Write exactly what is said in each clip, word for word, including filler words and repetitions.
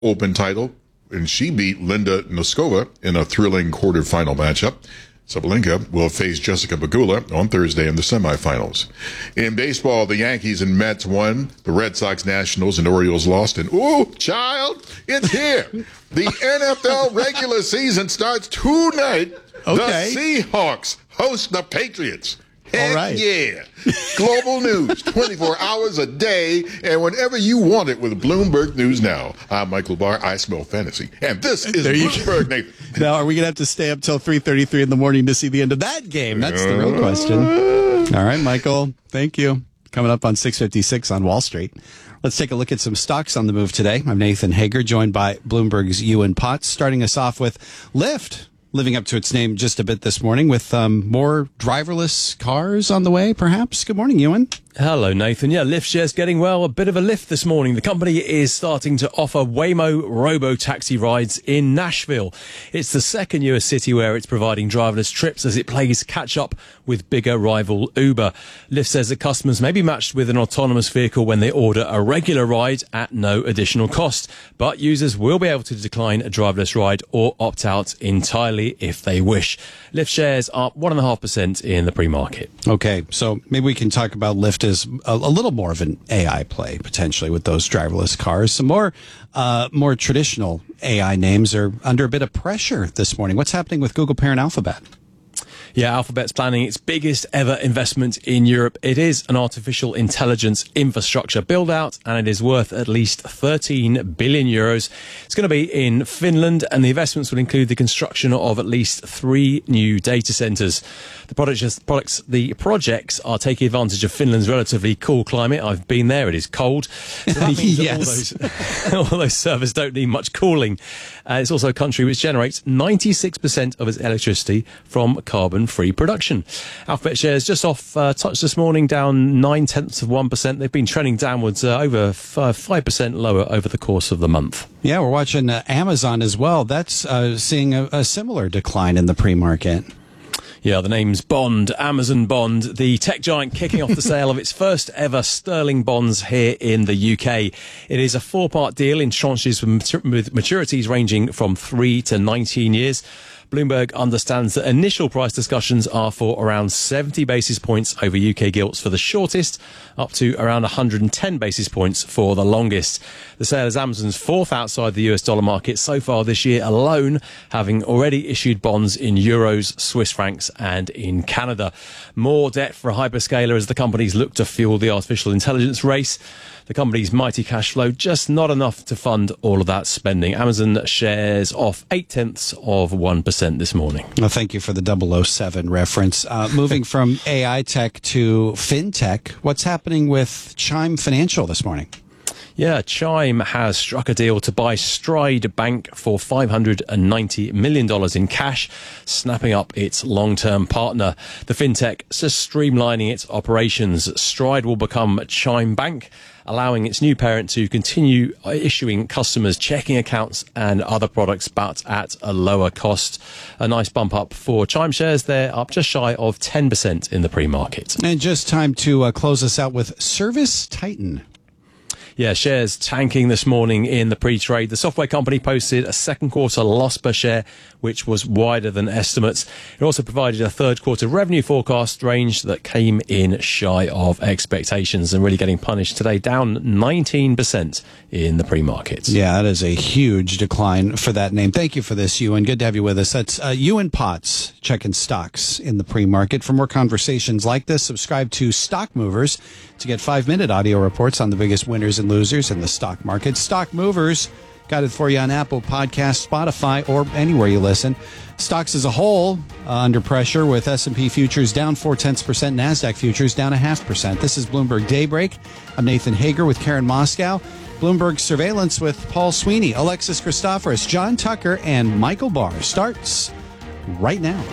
Open title, and she beat Linda Noskova in a thrilling quarterfinal matchup. Sabalenka will face Jessica Pegula on Thursday in the semifinals. In baseball, the Yankees and Mets won. The Red Sox, Nationals, and Orioles lost. And, ooh, child, it's here. The N F L regular season starts tonight. Okay. The Seahawks host the Patriots. Heck All right. yeah. Global news, twenty-four hours a day, and whenever you want it with Bloomberg News Now. I'm Michael Barr. I smell fantasy. And this is There you Bloomberg, Nathan. Now, are we going to have to stay up till three thirty-three in the morning to see the end of that game? That's the real question. All right, Michael, thank you. Coming up on six fifty-six on Wall Street. Let's take a look at some stocks on the move today. I'm Nathan Hager, joined by Bloomberg's Ewan Potts, starting us off with Lyft, living up to its name just a bit this morning with um, more driverless cars on the way, perhaps. Good morning, Ewan. Hello, Nathan. Yeah, Lyft shares getting, well, a bit of a lift this morning. The company is starting to offer Waymo robo-taxi rides in Nashville. It's the second U S city where it's providing driverless trips as it plays catch-up with bigger rival Uber. Lyft says that customers may be matched with an autonomous vehicle when they order a regular ride at no additional cost, but users will be able to decline a driverless ride or opt out entirely if they wish. Lyft shares up one point five percent in the pre-market. Okay, so maybe we can talk about Lyft as a, a little more of an A I play, potentially, with those driverless cars. Some more uh, more traditional A I names are under a bit of pressure this morning. What's happening with Google parent Alphabet? Yeah, Alphabet's planning its biggest ever investment in Europe. It is an artificial intelligence infrastructure build-out, and it is worth at least thirteen billion euros. It's going to be in Finland, and the investments will include the construction of at least three new data centres. The products, products, the projects are taking advantage of Finland's relatively cool climate. I've been there; it is cold. So that means Yes. that all those, all those servers don't need much cooling. Uh, it's also a country which generates ninety-six percent of its electricity from carbon-free production. Alphabet shares just off uh, touch this morning, down nine tenths of one percent. They've been trending downwards uh, over five percent lower over the course of the month. Yeah, we're watching uh, Amazon as well. That's uh, seeing a, a similar decline in the pre-market. Yeah, the name's Bond, Amazon Bond, the tech giant kicking off the sale of its first ever sterling bonds here in the U K. It is a four-part deal in tranches with maturities ranging from three to nineteen years. Bloomberg understands that initial price discussions are for around seventy basis points over U K gilts for the shortest, up to around one hundred ten basis points for the longest. The sale is Amazon's fourth outside the U S dollar market so far this year alone, having already issued bonds in euros, Swiss francs and in Canada. More debt for a hyperscaler as the companies look to fuel the artificial intelligence race. The company's mighty cash flow just not enough to fund all of that spending. Amazon shares off eight tenths of one percent this morning. Well, thank you for the double oh seven reference. Uh, moving from A I tech to fintech, what's happening with Chime Financial this morning? Yeah, Chime has struck a deal to buy Stride Bank for five hundred ninety million dollars in cash, snapping up its long-term partner. The fintech is just streamlining its operations. Stride will become Chime Bank, allowing its new parent to continue issuing customers checking accounts and other products, but at a lower cost. A nice bump up for Chime shares. They're up just shy of ten percent in the pre-market. And just time to uh, close us out with Service Titan. Yeah, shares tanking this morning in the pre-trade. The software company posted a second quarter loss per share, which was wider than estimates. It also provided a third quarter revenue forecast range that came in shy of expectations and really getting punished today, down nineteen percent in the pre-market. Yeah, that is a huge decline for that name. Thank you for this, Ewan. Good to have you with us. That's uh, Ewan Potts, checking stocks in the pre-market. For more conversations like this, subscribe to Stock Movers to get five-minute audio reports on the biggest winners and losers in the stock market. Stock Movers, got it for you on Apple Podcasts, Spotify, or anywhere you listen. Stocks as a whole uh, under pressure, with S and P futures down four-tenths percent, NASDAQ futures down a half percent. This is Bloomberg Daybreak. I'm Nathan Hager with Karen Moscow. Bloomberg Surveillance with Paul Sweeney, Alexis Christoforous, John Tucker, and Michael Barr starts right now.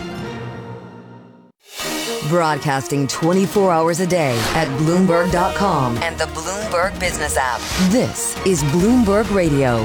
Broadcasting twenty-four hours a day at Bloomberg dot com and the Bloomberg Business app. This is Bloomberg Radio.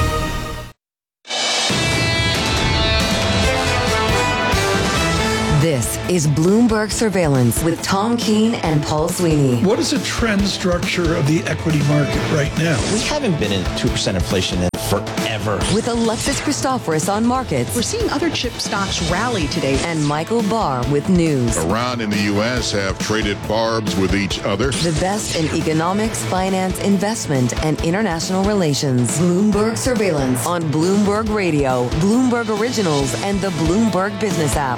This This is Bloomberg Surveillance with Tom Keene and Paul Sweeney. What is the trend structure of the equity market right now? We haven't been in two percent inflation in forever. With Alexis Christoforous on markets. We're seeing other chip stocks rally today. And Michael Barr with news. Iran and the U S have traded barbs with each other. The best in economics, finance, investment, and international relations. Bloomberg Surveillance on Bloomberg Radio, Bloomberg Originals, and the Bloomberg Business app.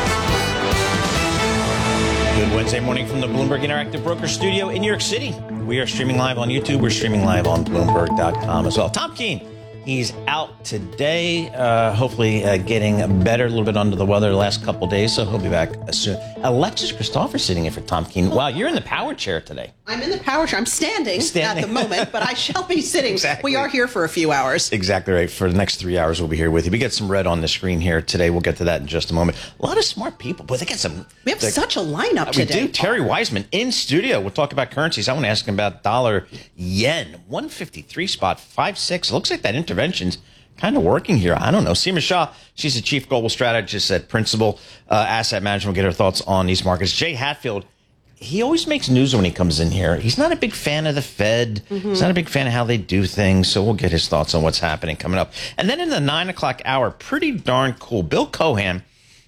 Good Wednesday morning from the Bloomberg Interactive Broker Studio in New York City. We are streaming live on YouTube. We're streaming live on Bloomberg dot com as well. Tom Keene. He's out today, uh, hopefully uh, getting better, a little bit under the weather the last couple days, so he'll be back soon. Alexis Christoforous sitting in for Tom Keene. Wow, you're in the power chair today. I'm in the power chair. I'm standing, standing. at the moment, but I shall be sitting. Exactly. We are here for a few hours. Exactly right. For the next three hours, we'll be here with you. We get some red on the screen here today. We'll get to that in just a moment. A lot of smart people. Boy, they get some. We have like, such a lineup we today. do. Terry Wiseman in studio. We'll talk about currencies. I want to ask him about dollar yen. one fifty-three spot, five six. It looks like that intervention's kind of working here. I don't know. Seema Shah, she's the chief global strategist at Principal uh, Asset Management. We'll get her thoughts on these markets. Jay Hatfield, he always makes news when he comes in here. He's not a big fan of the Fed. Mm-hmm. He's not a big fan of how they do things. So we'll get his thoughts on what's happening coming up. And then in the nine o'clock hour, pretty darn cool. Bill Cohan,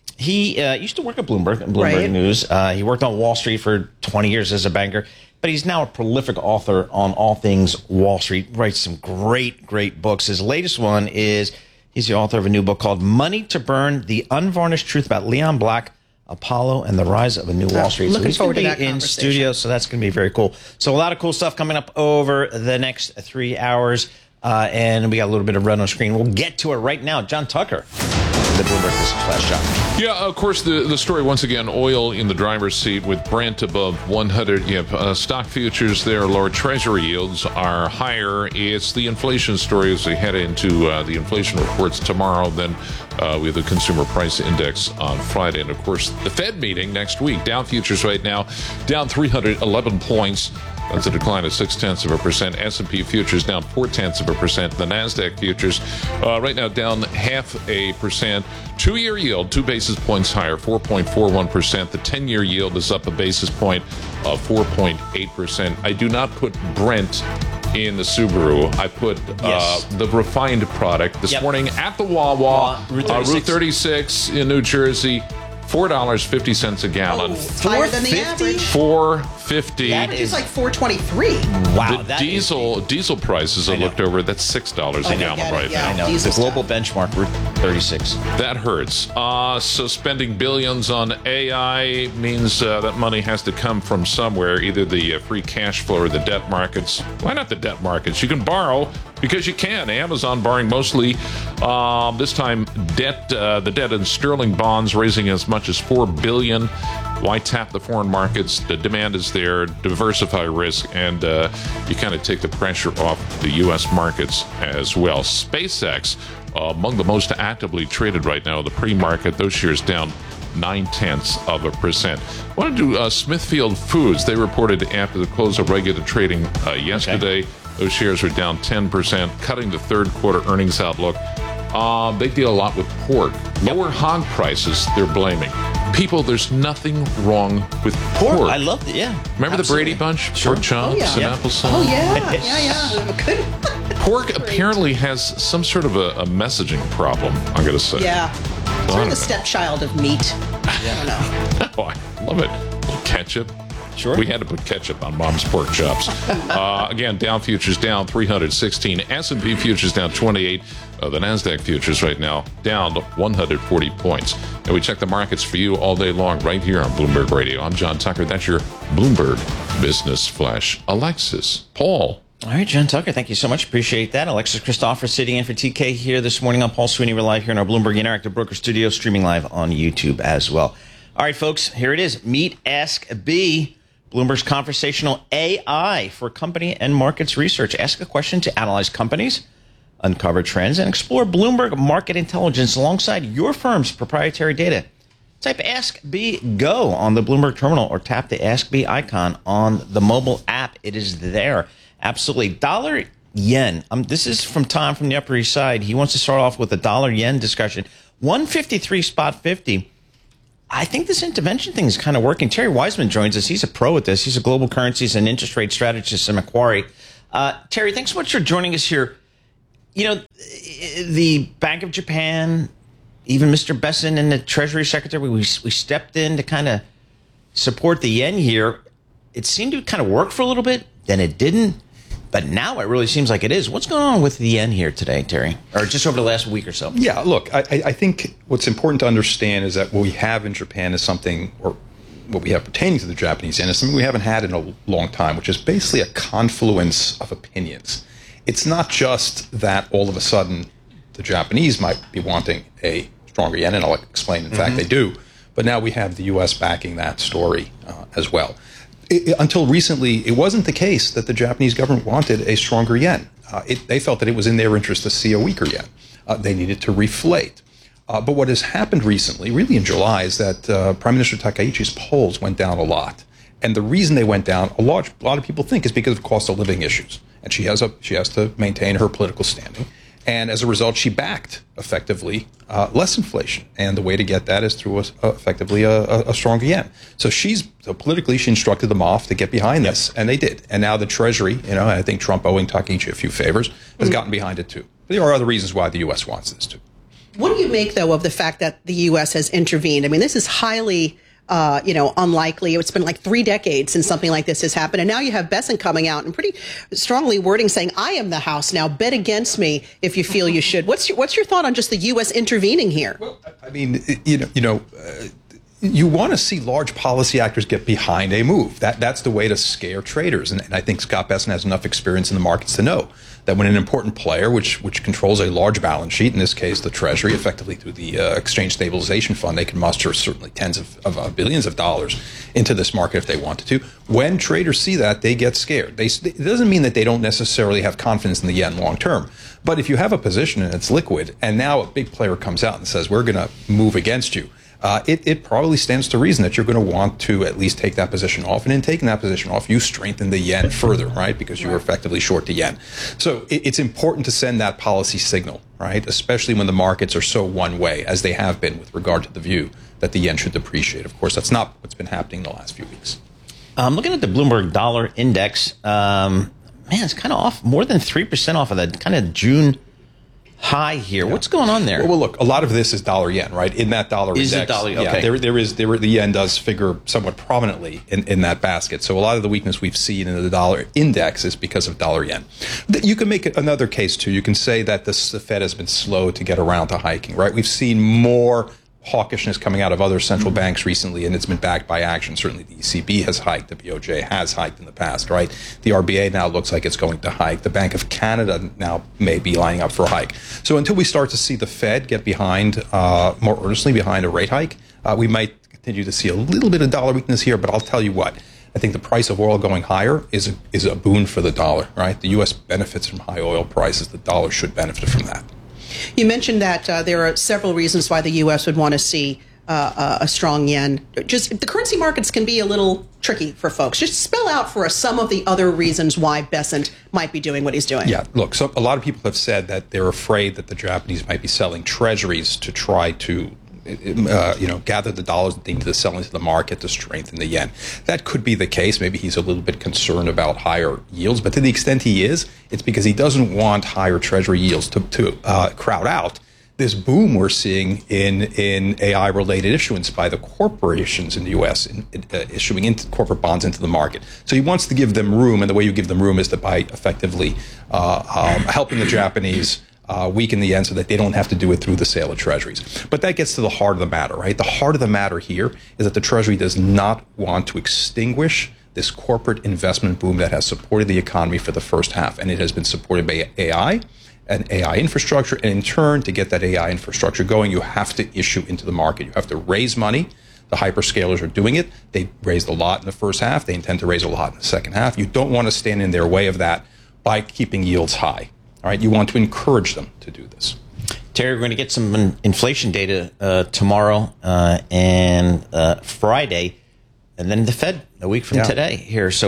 he uh, used to work at Bloomberg, Bloomberg right. News. Uh, he worked on Wall Street for twenty years as a banker. But he's now a prolific author on all things Wall Street, writes some great, great books. His latest one is, he's the author of a new book called Money to Burn, The Unvarnished Truth About Leon Black, Apollo, and the Rise of a New Wall Street. Looking so he's forward going to to that be in conversation. studio, so that's going to be very cool. So a lot of cool stuff coming up over the next three hours. Uh, and we got a little bit of red on screen. We'll get to it right now. John Tucker, the Bloomberg Business Flash Shot. Yeah, of course, the, the story, once again, oil in the driver's seat with Brent above one hundred. You have uh, stock futures there, lower treasury yields are higher. It's the inflation story as we head into uh, the inflation reports tomorrow. Then uh, we have the consumer price index on Friday. And, of course, the Fed meeting next week. Dow futures right now down three hundred eleven points. That's a decline of six-tenths of a percent. S and P futures down four-tenths of a percent. The NASDAQ futures uh, right now down half a percent. Two-year yield, two basis points higher, four point four one percent. The ten-year yield is up a basis point of four point eight percent. I do not put Brent in the Subaru. I put Yes. uh, the refined product this Yep. morning at the Wawa, Wawa, Route uh, Route thirty-six. thirty-six in New Jersey. four dollars and fifty cents a gallon. It's higher than the four fifty? average. four fifty. That It's is like four twenty-three. wow. The that diesel diesel prices I, I know. looked over. That's six dollars a I gallon get it, right yeah. is, I now. know. Diesel The global benchmark, Route thirty-six. That hurts. Uh, so spending billions on A I means uh, that money has to come from somewhere, either the uh, free cash flow or the debt markets. Why not the debt markets? You can borrow because you can. Amazon borrowing mostly uh, this time debt, uh, the debt in sterling bonds, raising as much as four billion dollars. Why tap the foreign markets? The demand is there. Diversify risk, and uh, you kind of take the pressure off the U S markets as well. SpaceX, uh, among the most actively traded right now, the pre-market, those shares down nine-tenths of a percent. I want to do uh, Smithfield Foods. They reported after the close of regular trading uh, yesterday. Okay. Those shares are down ten percent, cutting the third quarter earnings outlook. Uh, they deal a lot with pork. Lower hog prices, they're blaming. People, there's nothing wrong with pork. Pork. I love it, yeah. Remember Absolutely. the Brady Bunch? Sure. Pork chops Oh, yeah. and Yeah. applesauce? Oh, yeah. Yeah, yeah. Good. Pork apparently has some sort of a, a messaging problem, I'm going to say. Yeah. I Sort don't of the stepchild of meat. I don't know. Oh, I love it. A little ketchup. Sure. We had to put ketchup on Mom's pork chops. uh, again, Dow futures down three hundred sixteen. S and P futures down twenty-eight. Uh, the NASDAQ futures right now down one hundred forty points. And we check the markets for you all day long right here on Bloomberg Radio. I'm John Tucker. That's your Bloomberg Business Flash. Alexis, Paul. All right, John Tucker, thank you so much. Appreciate that. Alexis Christoforous sitting in for T K here this morning. I'm Paul Sweeney. We're live here in our Bloomberg Interactive Broker Studio, streaming live on YouTube as well. All right, folks, here it is. Meet Ask B, Bloomberg's conversational A I for company and markets research. Ask a question to analyze companies, uncover trends, and explore Bloomberg market intelligence alongside your firm's proprietary data. Type Ask B Go on the Bloomberg terminal or tap the Ask B icon on the mobile app. It is there. Absolutely. Dollar yen. Um, this is from Tom from the Upper East Side. He wants to start off with a dollar yen discussion. one fifty-three spot fifty. I think this intervention thing is kind of working. Terry Wiseman joins us. He's a pro at this. He's a global currencies and interest rate strategist at Macquarie. Uh, Terry, thanks so much for joining us here. You know, the Bank of Japan, even Mister Bessent and the Treasury Secretary, we, we stepped in to kind of support the yen here. It seemed to kind of work for a little bit, then it didn't. But now it really seems like it is. What's going on with the yen here today, Terry? Or just over the last week or so? Yeah, look, I, I think what's important to understand is that what we have in Japan is something, or what we have pertaining to the Japanese yen is something we haven't had in a long time, which is basically a confluence of opinions. It's not just that all of a sudden the Japanese might be wanting a stronger yen, and I'll explain, in mm-hmm. fact, they do. But now we have the U S backing that story uh, as well. It, until recently, it wasn't the case that the Japanese government wanted a stronger yen. Uh, it, they felt that it was in their interest to see a weaker yen. Uh, they needed to reflate. Uh, but what has happened recently, really in July, is that uh, Prime Minister Takaichi's polls went down a lot. And the reason they went down, a lot, a lot of people think, is because of cost of living issues. And she has a she has to maintain her political standing. And as a result, she backed, effectively, uh, less inflation. And the way to get that is through, a, uh, effectively, a, a, a stronger yen. So she's, so politically, she instructed them off to get behind yep. this, and they did. And now the Treasury, you know, I think Trump, owing Takaichi a few favors, has mm. gotten behind it, too. But there are other reasons why the U S wants this, too. What do you make, though, of the fact that the U S has intervened? I mean, this is highly... Uh, you know, unlikely. It's been like three decades since something like this has happened. And now you have Bessent coming out and pretty strongly wording saying, I am the House now. Bet against me if you feel you should. What's your, what's your thought on just the U S intervening here? Well, I mean, you know, you know, uh, you want to see large policy actors get behind a move. That That's the way to scare traders. And, and I think Scott Bessent has enough experience in the markets to know that when an important player, which which controls a large balance sheet, in this case the Treasury, effectively through the uh, Exchange Stabilization Fund, they can muster certainly tens of, of uh, billions of dollars into this market if they wanted to. When traders see that, they get scared. They, it doesn't mean that they don't necessarily have confidence in the yen long term. But if you have a position and it's liquid, and now a big player comes out and says, we're going to move against you, Uh, it, it probably stands to reason that you're going to want to at least take that position off. And in taking that position off, you strengthen the yen further, right? Because you were effectively short the yen. So it, it's important to send that policy signal, right? Especially when the markets are so one way, as they have been with regard to the view that the yen should depreciate. Of course, that's not what's been happening in the last few weeks. I'm looking at the Bloomberg Dollar Index. Um, man, it's kind of off, more than three percent off of that kind of June high here. Yeah. What's going on there? Well, well, look, a lot of this is dollar yen, right? In that dollar is index, it dollar? Okay. Yeah, there, there is there. The yen does figure somewhat prominently in, in that basket. So a lot of the weakness we've seen in the dollar index is because of dollar yen. You can make another case too. You can say that this, the Fed has been slow to get around to hiking, right? We've seen more hawkishness coming out of other central mm-hmm. banks recently, and it's been backed by action. Certainly the E C B has hiked, the B O J has hiked in the past, right? The R B A now looks like it's going to hike. The Bank of Canada now may be lining up for a hike. So until we start to see the Fed get behind, uh, more earnestly behind a rate hike, uh, we might continue to see a little bit of dollar weakness here, but I'll tell you what, I think the price of oil going higher is a, is a boon for the dollar, right? The U S benefits from high oil prices. The dollar should benefit from that. You mentioned that uh, there are several reasons why the U S would want to see uh, uh, a strong yen. Just the currency markets can be a little tricky for folks. Just spell out for us some of the other reasons why Bessent might be doing what he's doing. Yeah, look, so a lot of people have said that they're afraid that the Japanese might be selling treasuries to try to Uh, you know, gather the dollars that they need to sell into the market to strengthen the yen. That could be the case. Maybe he's a little bit concerned about higher yields, but to the extent he is, it's because he doesn't want higher treasury yields to, to uh, crowd out this boom we're seeing in in A I-related issuance by the corporations in the U S, in, in, uh, issuing into corporate bonds into the market. So he wants to give them room, and the way you give them room is to by effectively uh, um, helping the Japanese Uh, weaken the yen so that they don't have to do it through the sale of treasuries. But that gets to the heart of the matter, right? The heart of the matter here is that the Treasury does not want to extinguish this corporate investment boom that has supported the economy for the first half. And it has been supported by A I and A I infrastructure. And in turn, to get that A I infrastructure going, you have to issue into the market. You have to raise money. The hyperscalers are doing it. They raised a lot in the first half. They intend to raise a lot in the second half. You don't want to stand in their way of that by keeping yields high. All right, you want to encourage them to do this. Terry, we're going to get some inflation data uh, tomorrow uh, and uh, Friday, and then the Fed a week from yeah. today here. So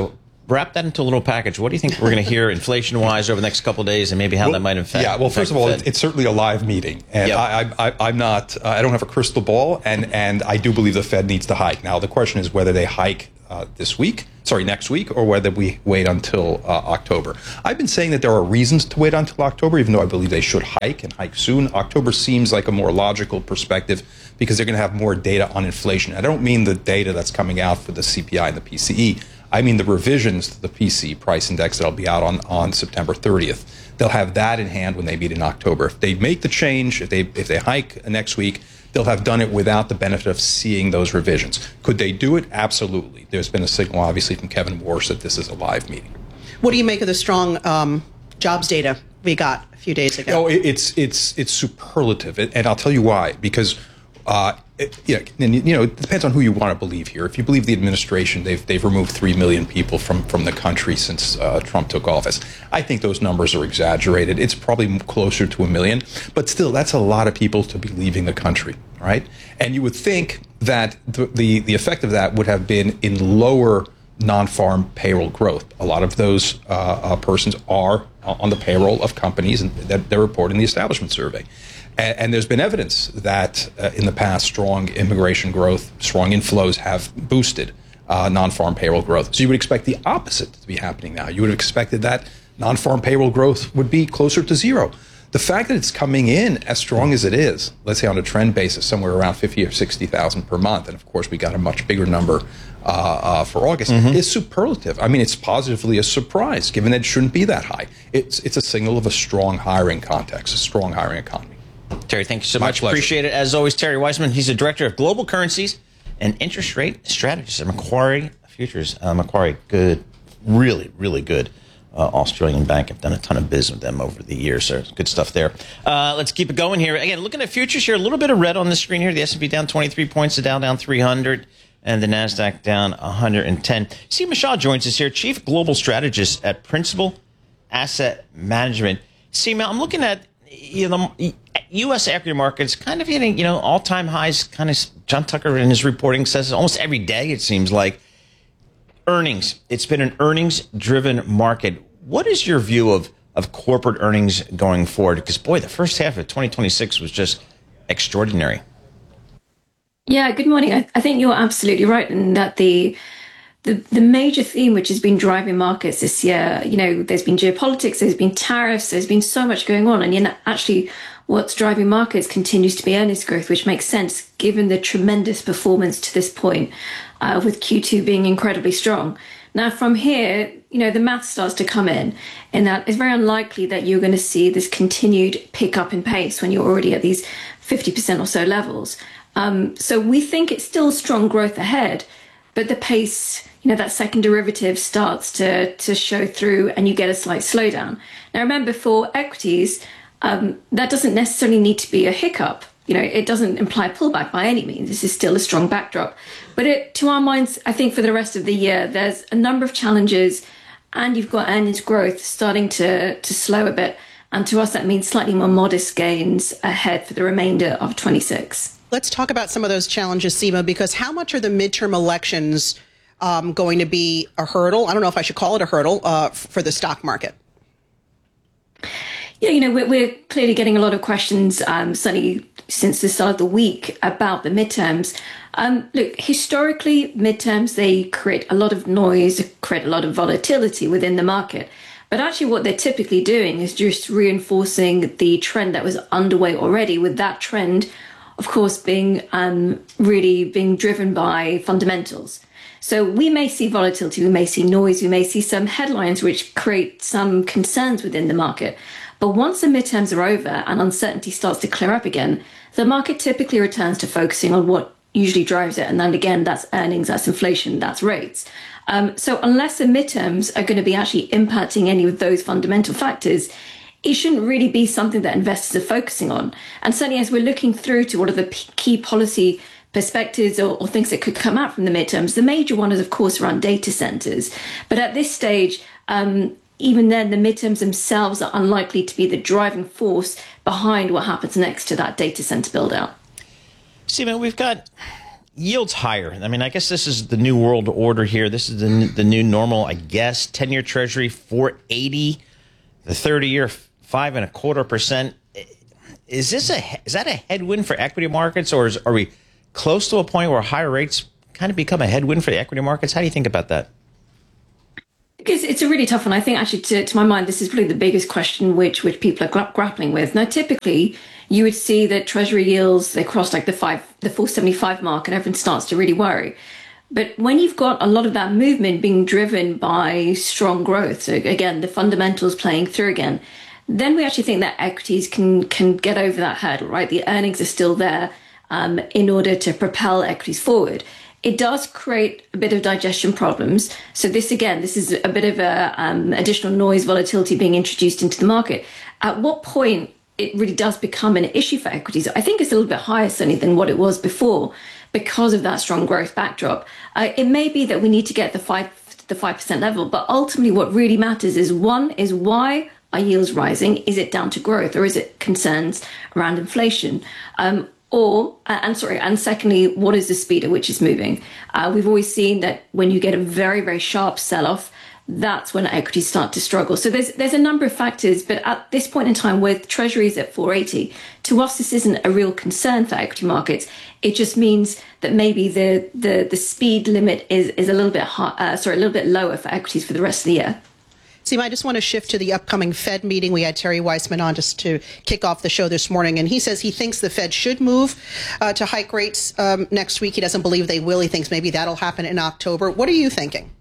wrap that into a little package. What do you think we're going to hear inflation-wise over the next couple of days, and maybe how well, that might affect? Yeah, well, first of all, Fed? it's certainly a live meeting, and Yep. I, I, I'm not. Uh, I don't have a crystal ball, and and I do believe the Fed needs to hike. Now, the question is whether they hike uh, this week, sorry, next week, or whether we wait until uh, October. I've been saying that there are reasons to wait until October, even though I believe they should hike and hike soon. October seems like a more logical perspective because they're going to have more data on inflation. I don't mean the data that's coming out for the C P I and the P C E. I mean the revisions to the P C price index that'll be out on, on September thirtieth. They'll have that in hand when they meet in October. If they make the change, if they if they hike next week, they'll have done it without the benefit of seeing those revisions. Could they do it? Absolutely. There's been a signal, obviously, from Kevin Warsh that this is a live meeting. What do you make of the strong um, jobs data we got a few days ago? Oh, it, it's it's it's superlative, and, and I'll tell you why. Because uh, it, you know, and, you know, it depends on who you want to believe here. If you believe the administration, they've they've removed three million people from from the country since uh, Trump took office. I think those numbers are exaggerated. It's probably closer to a million, but still, that's a lot of people to be leaving the country, right? And you would think that the the, the effect of that would have been in lower non-farm payroll growth. A lot of those uh, uh, persons are on the payroll of companies, and that they're reporting the establishment survey. And, and there's been evidence that uh, in the past, strong immigration growth, strong inflows have boosted uh, non-farm payroll growth. So you would expect the opposite to be happening now. You would have expected that non-farm payroll growth would be closer to zero. The fact that it's coming in as strong as it is, let's say on a trend basis, somewhere around fifty or sixty thousand per month, and of course we got a much bigger number uh, uh, for August, mm-hmm. is superlative. I mean, it's positively a surprise, given that it shouldn't be that high. It's it's a signal of a strong hiring context, a strong hiring economy. Terry, thank you so My much. pleasure. Appreciate it. As always, Terry Weissman, he's the Director of Global Currencies and Interest Rate Strategies at Macquarie Futures. Uh, Macquarie, good, really, really good. Uh, Australian bank. I've done a ton of business with them over the years, so good stuff there. Uh, let's keep it going here. Again, looking at futures here, a little bit of red on the screen here. The S and P down twenty-three points, the Dow down three hundred, and the NASDAQ down one hundred ten. Seema Shah joins us here, Chief Global Strategist at Principal Asset Management. Seema, I'm looking at you know, the U S equity markets kind of hitting you know all-time highs. Kind of John Tucker in his reporting says almost every day, it seems like. Earnings. It's been an earnings-driven market. What is your view of, of corporate earnings going forward? Because, boy, the first half of twenty twenty-six was just extraordinary. Yeah, good morning. I, I think you're absolutely right in that the, the the major theme which has been driving markets this year, you know, there's been geopolitics, there's been tariffs, there's been so much going on. And you know, actually what's driving markets continues to be earnings growth, which makes sense given the tremendous performance to this point, uh, with Q two being incredibly strong. Now, from here, you know, the math starts to come in, and that it's very unlikely that you're going to see this continued pickup in pace when you're already at these fifty percent or so levels. Um, so we think it's still strong growth ahead, but the pace, you know, that second derivative starts to, to show through and you get a slight slowdown. Now, remember, for equities, um, that doesn't necessarily need to be a hiccup. You know, it doesn't imply a pullback by any means. This is still a strong backdrop. But it, to our minds, I think for the rest of the year, there's a number of challenges and you've got earnings growth starting to, to slow a bit. And to us, that means slightly more modest gains ahead for the remainder of twenty-six. Let's talk about some of those challenges, Seema, because how much are the midterm elections um, going to be a hurdle? I don't know if I should call it a hurdle uh, for the stock market. Yeah, you know, we're, we're clearly getting a lot of questions, um, certainly since the start of the week, about the midterms. Um, look, historically, midterms, they create a lot of noise, create a lot of volatility within the market. But actually what they're typically doing is just reinforcing the trend that was underway already, with that trend, of course, being um, really being driven by fundamentals. So we may see volatility, we may see noise, we may see some headlines which create some concerns within the market. But once the midterms are over and uncertainty starts to clear up again, the market typically returns to focusing on what usually drives it. And then again, that's earnings, that's inflation, that's rates. Um, so unless the midterms are going to be actually impacting any of those fundamental factors, it shouldn't really be something that investors are focusing on. And certainly as we're looking through to what are the p- key policy perspectives or, or things that could come out from the midterms, the major one is, of course, around data centers. But at this stage, um, even then, the midterms themselves are unlikely to be the driving force behind what happens next to that data center build out. Stephen, we've got yields higher. I mean, I guess this is the new world order here. This is the, the new normal, I guess. ten-year Treasury, four eighty. The thirty-year, five and a quarter percent. Is this a is that a headwind for equity markets, or is, are we close to a point where higher rates kind of become a headwind for the equity markets? How do you think about that? Because it's a really tough one. I think actually, to, to my mind, this is really the biggest question which which people are gra- grappling with. Now, typically, you would see that Treasury yields, they cross like the five, the four seventy-five mark, and everyone starts to really worry. But when you've got a lot of that movement being driven by strong growth, so again, the fundamentals playing through again, then we actually think that equities can can get over that hurdle, right? The earnings are still there um, in order to propel equities forward. It does create a bit of digestion problems. So this, again, this is a bit of a um, additional noise, volatility being introduced into the market. At what point it really does become an issue for equities? I think it's a little bit higher, certainly, than what it was before because of that strong growth backdrop. Uh, it may be that we need to get the five the five percent level, but ultimately what really matters is, one, is why are yields rising? Is it down to growth, or is it concerns around inflation? Um, Or, uh, and sorry, and secondly, what is the speed at which it's moving? Uh, we've always seen that when you get a very, very sharp sell-off, that's when equities start to struggle. So there's there's a number of factors, but at this point in time, with treasuries at four eighty, to us, this isn't a real concern for equity markets. It just means that maybe the the, the speed limit is, is a little bit high, uh, sorry, a little bit lower for equities for the rest of the year. Seema, I just want to shift to the upcoming Fed meeting. We had Terry Weissman on just to kick off the show this morning, and he says he thinks the Fed should move uh, to hike rates um, next week. He doesn't believe they will. He thinks maybe that'll happen in October. What are you thinking?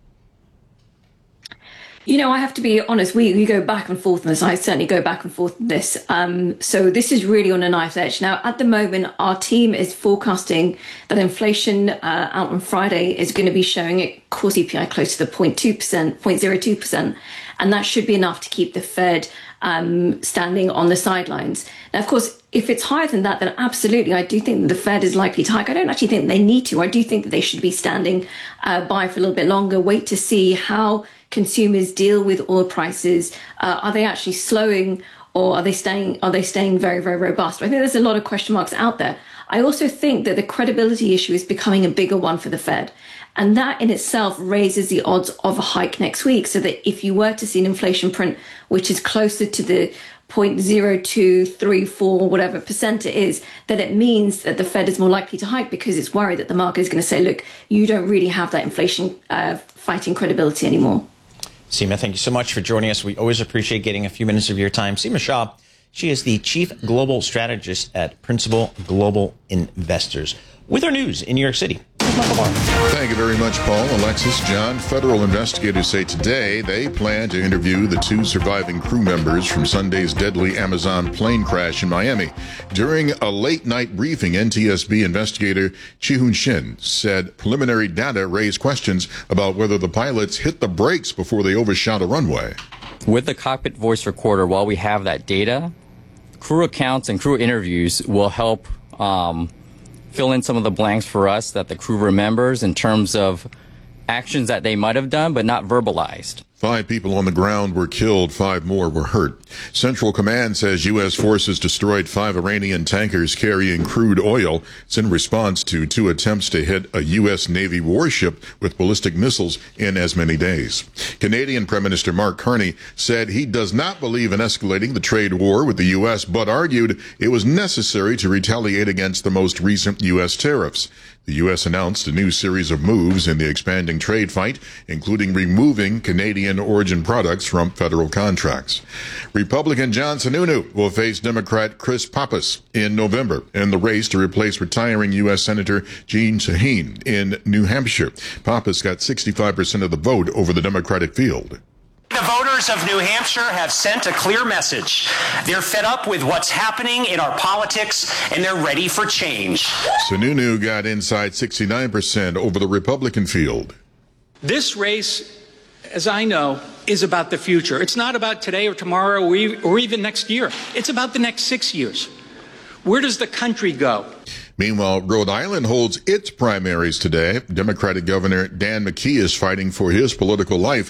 You know, I have to be honest, we, we go back and forth on this. I certainly go back and forth on this. Um, so this is really on a knife's edge. Now, at the moment, our team is forecasting that inflation uh, out on Friday is going to be showing a core C P I close to the zero point two percent, zero point zero two percent. And that should be enough to keep the Fed um, standing on the sidelines. Now, of course, if it's higher than that, then absolutely, I do think that the Fed is likely to hike. I don't actually think they need to. I do think that they should be standing uh, by for a little bit longer, wait to see how consumers deal with oil prices. Uh, are they actually slowing, or are they staying? Are they staying very, very robust? I think there's a lot of question marks out there. I also think that the credibility issue is becoming a bigger one for the Fed. And that in itself raises the odds of a hike next week, so that if you were to see an inflation print which is closer to the zero point zero two three four, whatever percent it is, that it means that the Fed is more likely to hike because it's worried that the market is going to say, look, you don't really have that inflation uh, fighting credibility anymore. Seema, thank you so much for joining us. We always appreciate getting a few minutes of your time. Seema Shah, she is the Chief Global Strategist at Principal Global Investors. With our news in New York City. Thank you very much, Paul. Alexis, John. Federal investigators say today they plan to interview the two surviving crew members from Sunday's deadly Amazon plane crash in Miami. During a late-night briefing, N T S B investigator Chi-Hoon Shin said preliminary data raised questions about whether the pilots hit the brakes before they overshot a runway. With the cockpit voice recorder, while we have that data, crew accounts and crew interviews will help um, fill in some of the blanks for us that the crew remembers in terms of actions that they might have done but not verbalized. Five people on the ground were killed, five more were hurt. Central Command says U S forces destroyed five Iranian tankers carrying crude oil. It's in response to two attempts to hit a U S Navy warship with ballistic missiles in as many days. Canadian Prime Minister Mark Carney said he does not believe in escalating the trade war with the U S, but argued it was necessary to retaliate against the most recent U S tariffs. The U S announced a new series of moves in the expanding trade fight, including removing Canadian origin products from federal contracts. Republican John Sununu will face Democrat Chris Pappas in November in the race to replace retiring U S Senator Jeanne Shaheen in New Hampshire. Pappas got sixty-five percent of the vote over the Democratic field. The voters of New Hampshire have sent a clear message. They're fed up with what's happening in our politics, and they're ready for change. Sununu got inside sixty-nine percent over the Republican field. This race, as I know, is about the future. It's not about today or tomorrow or even next year. It's about the next six years. Where does the country go? Meanwhile, Rhode Island holds its primaries today. Democratic Governor Dan McKee is fighting for his political life.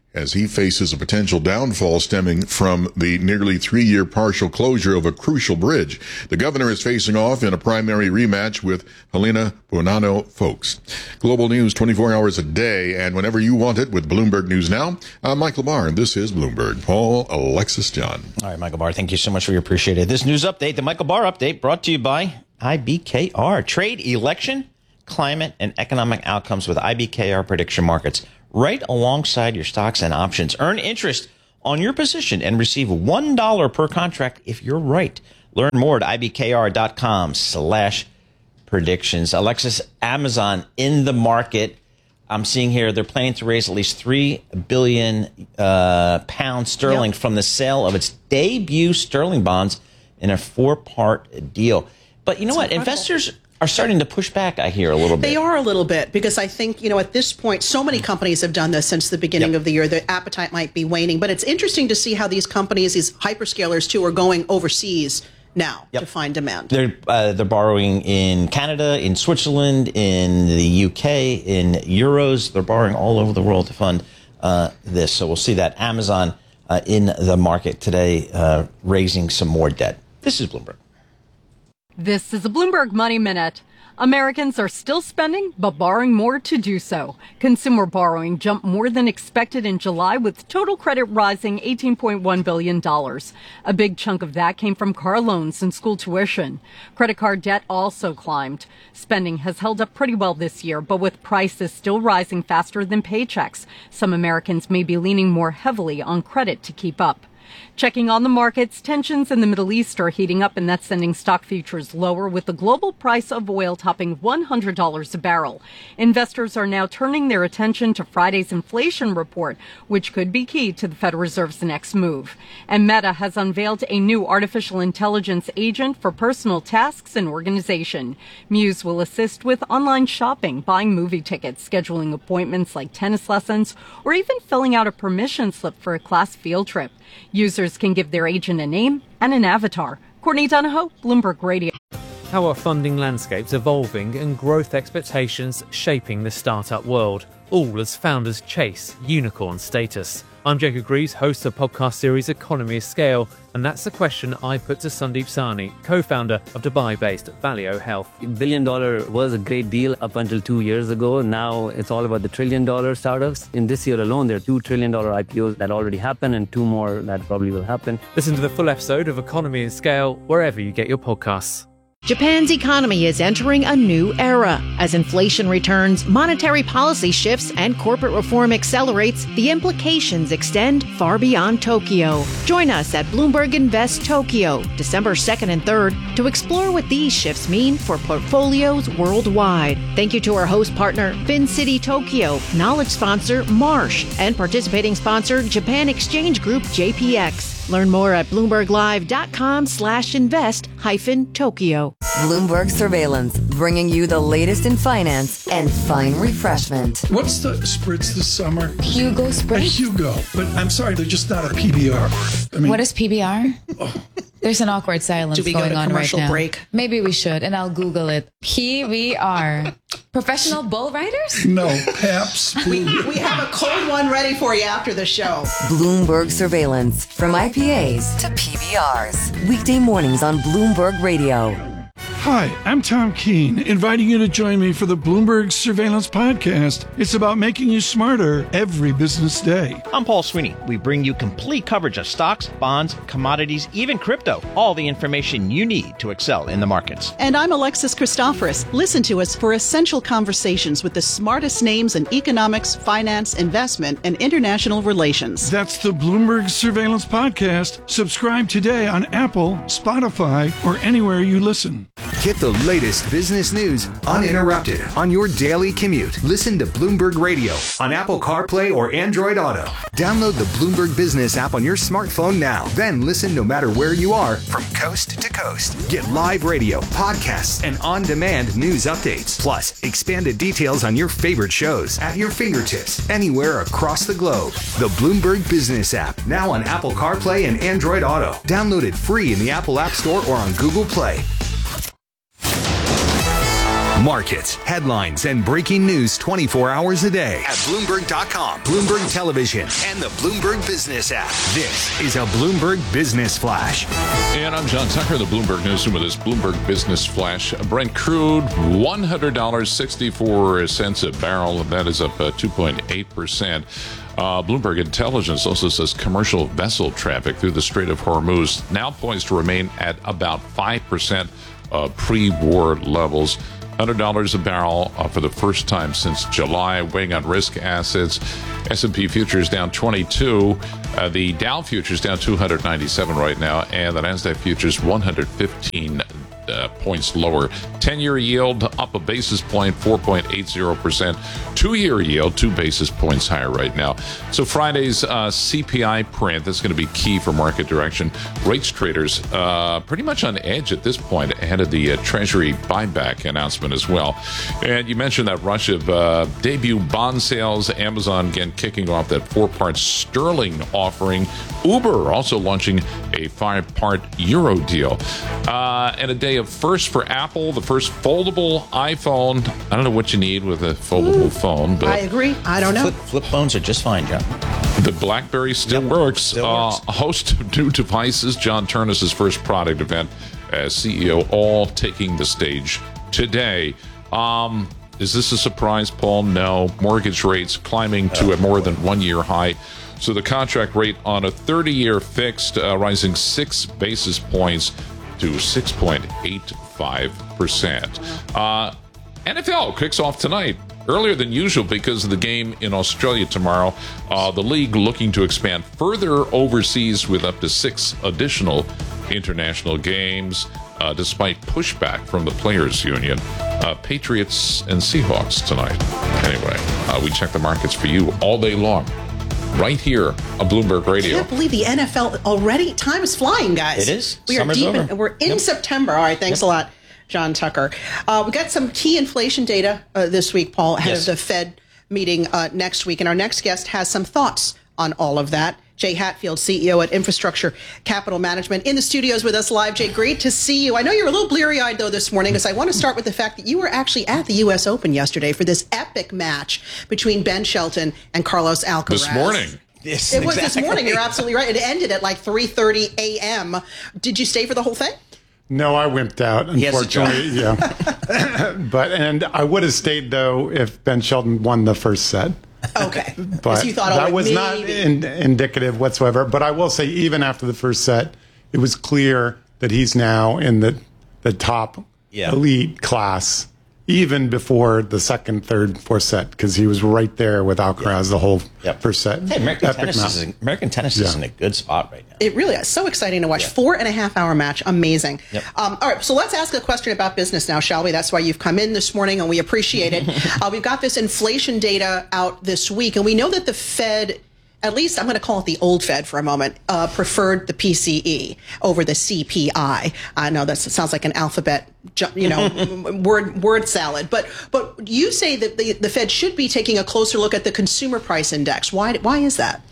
as he faces a potential downfall stemming from the nearly three-year partial closure of a crucial bridge. The governor is facing off in a primary rematch with Helena Bonanno Folks. Global news twenty-four hours a day and whenever you want it with Bloomberg News Now. I'm Michael Barr, and this is Bloomberg. Paul, Alexis, John. All right, Michael Barr, thank you so much for your appreciated. This news update, the Michael Barr Update, brought to you by I B K R. Trade, election, climate, and economic outcomes with I B K R prediction markets right alongside your stocks and options. Earn interest on your position and receive one dollar per contract if you're right. Learn more at ibkr.com slash predictions. Alexis, Amazon in the market. I'm seeing here they're planning to raise at least three billion uh, pounds sterling yep. from the sale of its debut sterling bonds in a four-part deal. But you know That's what? Incredible. Investors are starting to push back, I hear, a little bit. They are a little bit, because I think, you know, at this point, so many companies have done this since the beginning yep. of the year. The appetite might be waning. But it's interesting to see how these companies, these hyperscalers, too, are going overseas now yep. to find demand. They're, uh, they're borrowing in Canada, in Switzerland, in the U K, in euros. They're borrowing all over the world to fund uh, this. So we'll see that. Amazon uh, in the market today, uh, raising some more debt. This is Bloomberg. This is a Bloomberg Money Minute. Americans are still spending, but borrowing more to do so. Consumer borrowing jumped more than expected in July, with total credit rising eighteen point one billion dollars. A big chunk of that came from car loans and school tuition. Credit card debt also climbed. Spending has held up pretty well this year, but with prices still rising faster than paychecks, some Americans may be leaning more heavily on credit to keep up. Checking on the markets, tensions in the Middle East are heating up, and that's sending stock futures lower, with the global price of oil topping one hundred dollars a barrel. Investors are now turning their attention to Friday's inflation report, which could be key to the Federal Reserve's next move. And Meta has unveiled a new artificial intelligence agent for personal tasks and organization. Muse will assist with online shopping, buying movie tickets, scheduling appointments like tennis lessons, or even filling out a permission slip for a class field trip. Users can give their agent a name and an avatar. Courtney Donahoe, Bloomberg Radio. How are funding landscapes evolving and growth expectations shaping the startup world, all as founders chase unicorn status? I'm Jacob Greaves, host of the podcast series Economy of Scale, and that's the question I put to Sandeep Sahni, co-founder of Dubai-based Valeo Health. Billion dollar was a great deal up until two years ago. Now it's all about the trillion dollar startups. In this year alone, there are two trillion dollar I P Os that already happened and two more that probably will happen. Listen to the full episode of Economy of Scale wherever you get your podcasts. Japan's economy is entering a new era. As inflation returns, monetary policy shifts, and corporate reform accelerates, the implications extend far beyond Tokyo. Join us at Bloomberg Invest Tokyo, December second and third, to explore what these shifts mean for portfolios worldwide. Thank you to our host partner, FinCity Tokyo, knowledge sponsor, Marsh, and participating sponsor, Japan Exchange Group, J P X. Learn more at BloombergLive.com slash invest hyphen Tokyo. Bloomberg Surveillance, bringing you the latest in finance and fine refreshment. What's the spritz this summer? Hugo Spritz? A Hugo. But I'm sorry, they're just not a P B R. I mean, what is P B R? Oh. There's an awkward silence Do we going go to on right now. Break? Maybe we should, and I'll Google it. P B R. Professional bull riders? No, Paps. we, we have a cold one ready for you after the show. Bloomberg Surveillance, from I P As to P B Rs. Weekday mornings on Bloomberg Radio. Hi, I'm Tom Keene, inviting you to join me for the Bloomberg Surveillance Podcast. It's about making you smarter every business day. I'm Paul Sweeney. We bring you complete coverage of stocks, bonds, commodities, even crypto. All the information you need to excel in the markets. And I'm Alexis Christoforous. Listen to us for essential conversations with the smartest names in economics, finance, investment, and international relations. That's the Bloomberg Surveillance Podcast. Subscribe today on Apple, Spotify, or anywhere you listen. Get the latest business news uninterrupted on your daily commute. Listen to Bloomberg Radio on Apple CarPlay or Android Auto. Download the Bloomberg Business app on your smartphone now. Then listen no matter where you are from coast to coast. Get live radio, podcasts, and on-demand news updates. Plus, expanded details on your favorite shows at your fingertips anywhere across the globe. The Bloomberg Business app, now on Apple CarPlay and Android Auto. Download it free in the Apple App Store or on Google Play. Markets, headlines, and breaking news twenty-four hours a day at Bloomberg dot com, Bloomberg Television, and the Bloomberg Business app. This is a Bloomberg Business Flash. And I'm John Tucker, the Bloomberg Newsroom with this Bloomberg Business Flash. Brent crude, one hundred dollars and sixty-four cents a barrel. That is up uh, two point eight percent. Uh, Bloomberg Intelligence also says commercial vessel traffic through the Strait of Hormuz now poised to remain at about five percent of pre-war levels. one hundred dollars a barrel uh, for the first time since July, weighing on risk assets. S and P futures down twenty-two. Uh, the Dow futures down two hundred ninety-seven right now, and the NASDAQ futures one hundred fifteen uh, points lower. ten-year yield up a basis point, four point eight zero percent. Two-year yield, two basis points higher right now. So Friday's uh, C P I print, that's going to be key for market direction. Rates traders uh, pretty much on edge at this point ahead of the uh, Treasury buyback announcement as well. And you mentioned that rush of uh, debut bond sales. Amazon again kicking off that four-part sterling offering. Uber also launching a five-part euro deal. Uh, and a day of first for Apple, the first foldable iPhone. I don't know what you need with a foldable mm, phone, but I agree. I don't know. Flip, flip phones are just fine, John. The BlackBerry still yep, works. Still uh, works. A host of new devices. John Ternus' first product event as C E O, all taking the stage today. Um, is this a surprise, Paul? No. Mortgage rates climbing to a more than one-year high. So the contract rate on a thirty-year fixed uh, rising six basis points to six point eight five percent. Uh, N F L kicks off tonight, earlier than usual because of the game in Australia tomorrow. Uh, the league looking to expand further overseas with up to six additional international games, uh, despite pushback from the Players Union. Uh, Patriots and Seahawks tonight. Anyway, uh, we check the markets for you all day long, right here on Bloomberg Radio. I can't believe the N F L already. Time is flying, guys. It is. We Summer's are deep. over. In, we're in Yep. September. All right. Thanks Yep. a lot, John Tucker. Uh, we got some key inflation data uh, this week, Paul, ahead Yes. of the Fed meeting uh, next week. And our next guest has some thoughts on all of that. Jay Hatfield, C E O at Infrastructure Capital Management, in the studios with us live. Jay, great to see you. I know you're a little bleary-eyed, though, this morning, because I want to start with the fact that you were actually at the U S Open yesterday for this epic match between Ben Shelton and Carlos Alcaraz. This morning. Yes, It was exactly. this morning. You're absolutely right. It ended at like three thirty a.m. Did you stay for the whole thing? No, I wimped out, He has a unfortunately. Yeah. But, and I would have stayed, though, if Ben Shelton won the first set. Okay. But you thought, that oh, was maybe. not in, indicative whatsoever. But I will say, even after the first set, it was clear that he's now in the, the top Yeah. elite class, even before the second, third, fourth set, because he was right there with Alcaraz the whole Yep. first set. Hey, American Epic tennis, match. is in, American tennis is Yeah. in a good spot right now. It really is so exciting to watch. Four and a half hour match. Amazing. Yep. Um, all right. So let's ask a question about business now, shall we? That's why you've come in this morning, and we appreciate it. uh, we've got this inflation data out this week, and we know that the Fed, at least I'm going to call it the old Fed for a moment, uh, preferred the P C E over the C P I. I know that sounds like an alphabet, ju- you know, word word salad. But but you say that the, the Fed should be taking a closer look at the consumer price index. Why why is that?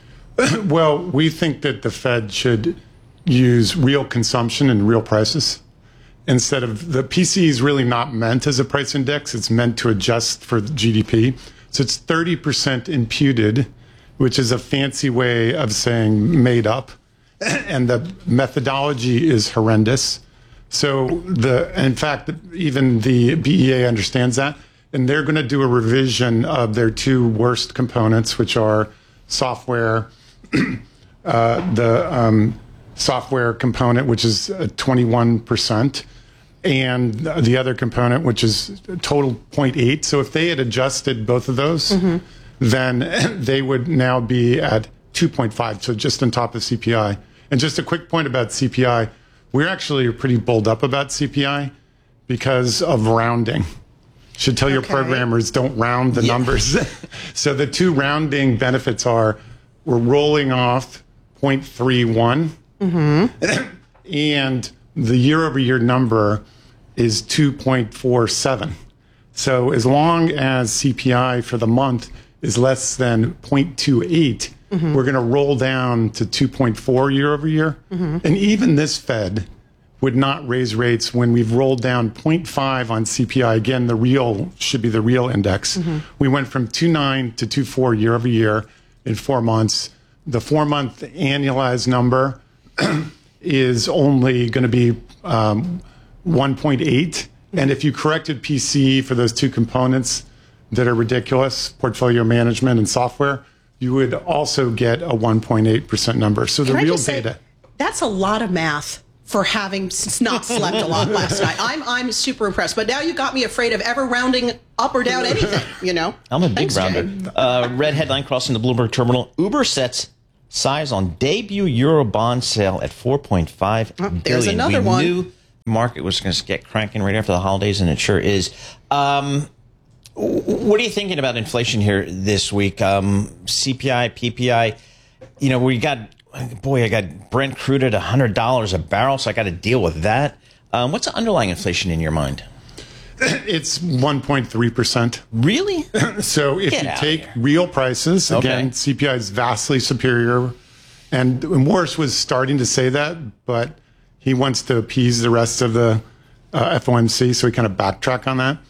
Well, we think that the Fed should use real consumption and real prices instead of the P C E is really not meant as a price index. It's meant to adjust for G D P. So it's thirty percent imputed, which is a fancy way of saying made up. And the methodology is horrendous. So the, in fact, even the B E A understands that. And they're going to do a revision of their two worst components, which are software, uh, the um, software component, which is uh, twenty-one percent, and the other component, which is total zero point eight. So if they had adjusted both of those, mm-hmm. then they would now be at two point five, so just on top of C P I. And just a quick point about C P I, we're actually pretty bulled up about C P I because of rounding. Should tell your Okay. programmers don't round the Yeah. numbers. So the two rounding benefits are we're rolling off zero point three one, Mm-hmm. and the year-over-year number is two point four seven. So as long as C P I for the month is less than zero point two eight, Mm-hmm. we're going to roll down to two point four year over year. Mm-hmm. And even this Fed, would not raise rates when we've rolled down zero point five on C P I. Again, the real should be the real index. Mm-hmm. We went from two point nine to two point four year over year in four months. The four-month annualized number is only going to be um, one point eight. And if you corrected P C E for those two components that are ridiculous, portfolio management and software, you would also get a one point eight percent number. So the Can I real just say, data. That's a lot of math for having s- not slept a lot last night. I'm I'm super impressed. But now you got me afraid of ever rounding up or down anything, you know? I'm a big Thanks, rounder. Jay. Uh, red headline crossing the Bloomberg terminal. Uber sets size on debut Euro bond sale at four point five Oh, billion. there's another we one. knew the market was going to get cranking right after the holidays, and it sure is. Um, w- what are you thinking about inflation here this week? Um, C P I, P P I, you know, we got, boy, I got Brent crude at one hundred dollars a barrel, so I got to deal with that. Um, what's the underlying inflation in your mind? It's one point three percent. Really? So if Get you out of take here. real prices, again, Okay. C P I is vastly superior. And Morris was starting to say that, but he wants to appease the rest of the uh, F O M C, so he kind of backtrack on that.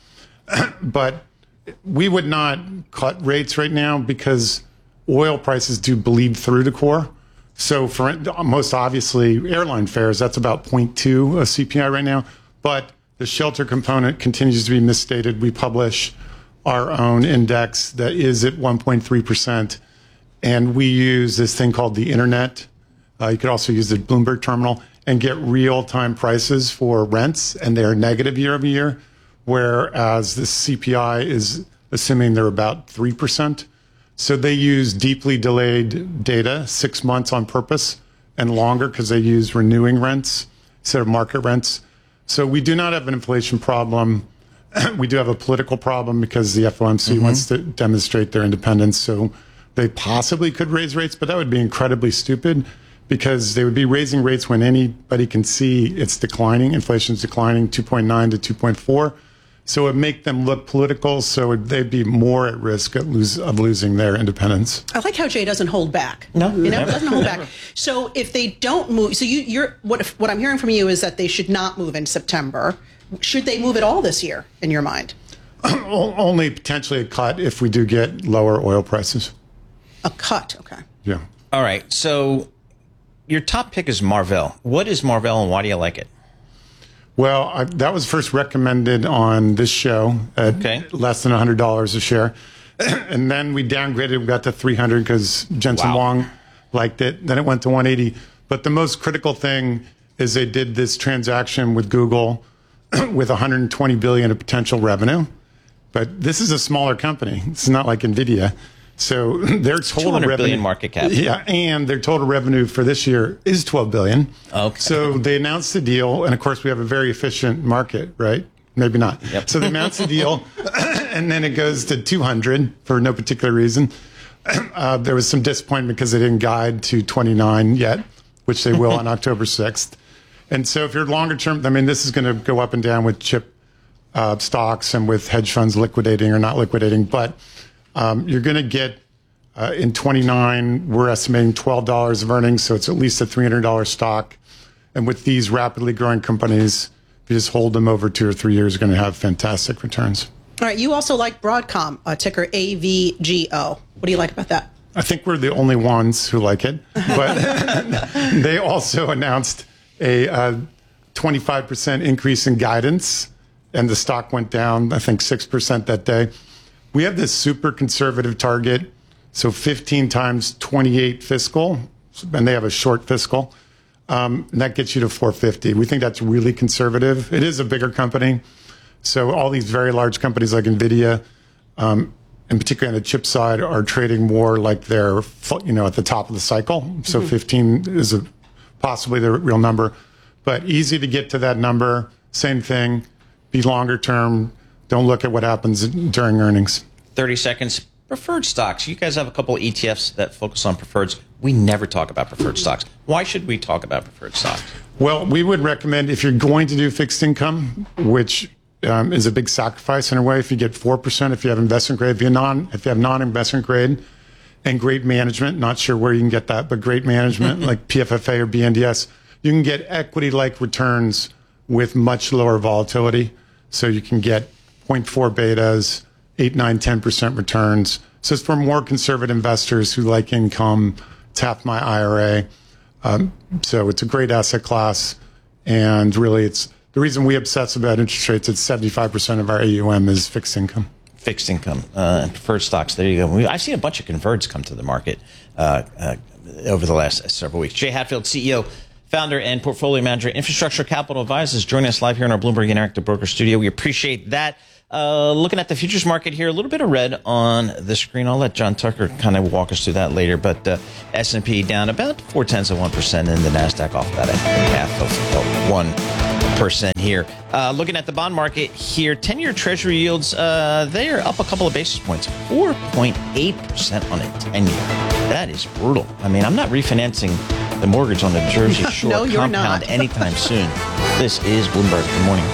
But we would not cut rates right now because oil prices do bleed through the core. So for most obviously airline fares, that's about zero point two of C P I right now. But the shelter component continues to be misstated. We publish our own index that is at one point three percent. And we use this thing called the internet. Uh, you could also use the Bloomberg terminal and get real-time prices for rents, and they're negative year over year, whereas the C P I is assuming they're about three percent. So they use deeply delayed data, six months on purpose, and longer because they use renewing rents instead of market rents. So we do not have an inflation problem. We do have a political problem because the F O M C Mm-hmm. wants to demonstrate their independence. So they possibly could raise rates, but that would be incredibly stupid because they would be raising rates when anybody can see it's declining. Inflation's declining two point nine to two point four. So it would make them look political. So it, they'd be more at risk of, lose, of losing their independence. I like how Jay doesn't hold back. No, you know, never. doesn't hold back. So if they don't move, so you, you're what? If, what I'm hearing from you is that they should not move in September. Should they move at all this year, in your mind? Only potentially a cut if we do get lower oil prices. A cut, okay. Yeah. All right. So your top pick is Marvell. What is Marvell and why do you like it? Well, I, that was first recommended on this show at Okay. less than one hundred dollars a share. And then we downgraded, we got to three hundred because Jensen Wow. Wong liked it. Then it went to one eighty. But the most critical thing is they did this transaction with Google with one hundred twenty billion dollars of potential revenue. But this is a smaller company. It's not like NVIDIA. So their total two hundred revenue, billion market cap. yeah, and their total revenue for this year is twelve billion. Okay. So they announced the deal, and of course we have a very efficient market, right? Maybe not. Yep. So they announced the deal, and then it goes to two hundred for no particular reason. Uh, there was some disappointment because they didn't guide to twenty-nine yet, which they will on October sixth. And so if you're longer term, I mean, this is going to go up and down with chip uh, stocks and with hedge funds liquidating or not liquidating, but um, you're going to get uh, in twenty-nine, we're estimating twelve dollars of earnings, so it's at least a three hundred dollars stock. And with these rapidly growing companies, if you just hold them over two or three years, you're going to have fantastic returns. All right, you also like Broadcom, uh, ticker A V G O. What do you like about that? I think we're the only ones who like it, but they also announced a uh, twenty-five percent increase in guidance, and the stock went down, I think, six percent that day. We have this super conservative target, so fifteen times twenty-eight fiscal, and they have a short fiscal. Um, and that gets you to four fifty. We think that's really conservative. It is a bigger company. So all these very large companies like NVIDIA, um, and particularly on the chip side, are trading more like they're, you know, at the top of the cycle. So Mm-hmm. fifteen is a, possibly the real number, but easy to get to that number. Same thing, be longer term. Don't look at what happens during earnings. thirty seconds. Preferred stocks. You guys have a couple of E T Fs that focus on preferreds. We never talk about preferred stocks. Why should we talk about preferred stocks? Well, we would recommend if you're going to do fixed income, which um, is a big sacrifice in a way. If you get four percent, if you have investment grade, if you non, if you have non-investment grade, and great management, not sure where you can get that, but great management like P F F A or B N D S, you can get equity-like returns with much lower volatility. So you can get zero point four betas, eight, nine, ten percent returns. So it's for more conservative investors who like income, tap my I R A. Um, so it's a great asset class. And really, it's the reason we obsess about interest rates. It's seventy-five percent of our A U M is fixed income. Fixed income, uh, preferred stocks. There you go. We, I've seen a bunch of converts come to the market uh, uh, over the last several weeks. Jay Hatfield, C E O, founder, and portfolio manager at Infrastructure Capital Advisors, joining us live here in our Bloomberg Interactive Broker studio. We appreciate that. Uh, looking at the futures market here, a little bit of red on the screen. I'll let John Tucker kind of walk us through that later. But uh, S and P down about four tenths of one percent, and the Nasdaq off about a half of one percent here. Uh, looking at the bond market here, ten-year Treasury yields, uh, they are up a couple of basis points, four point eight percent on a ten-year. That is brutal. I mean, I'm not refinancing the mortgage on the Jersey Shore no, you're compound not. anytime soon. This is Bloomberg. Good morning.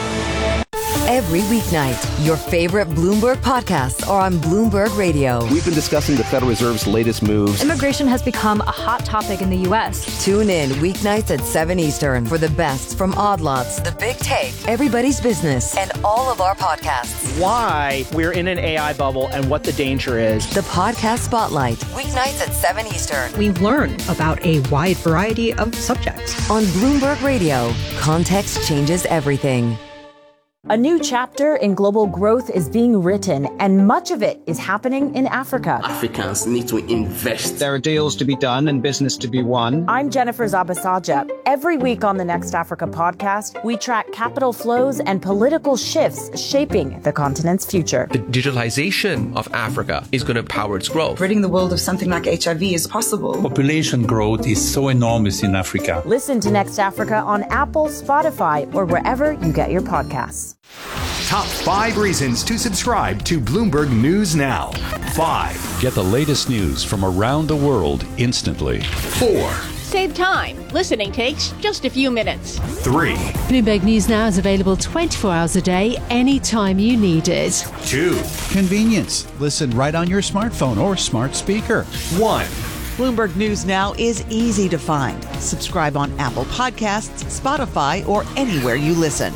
Every weeknight, your favorite Bloomberg podcasts are on Bloomberg Radio. We've been discussing the Federal Reserve's latest moves. Immigration has become a hot topic in the U S. Tune in weeknights at seven Eastern for the best from Odd Lots, The Big Take, Everybody's Business, and all of our podcasts. Why we're in an A I bubble and what the danger is. The Podcast Spotlight, weeknights at seven Eastern. We learn about a wide variety of subjects. On Bloomberg Radio, context changes everything. A new chapter in global growth is being written, and much of it is happening in Africa. Africans need to invest. There are deals to be done and business to be won. I'm Jennifer Zabasaja. Every week on the Next Africa podcast, we track capital flows and political shifts shaping the continent's future. The digitalization of Africa is going to power its growth. Ridding the world of something like H I V is possible. Population growth is so enormous in Africa. Listen to Next Africa on Apple, Spotify, or wherever you get your podcasts. Top five reasons to subscribe to Bloomberg News Now. Five. Get the latest news from around the world instantly. Four. Save time. Listening takes just a few minutes. Three. Bloomberg News Now is available twenty-four hours a day, anytime you need it. Two. Convenience. Listen right on your smartphone or smart speaker. One. Bloomberg News Now is easy to find. Subscribe on Apple Podcasts, Spotify, or anywhere you listen.